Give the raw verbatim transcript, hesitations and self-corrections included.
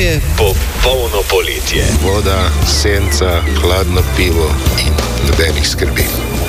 je popolno poletje. Voda, senca, hladno pivo in nobenih skrbi.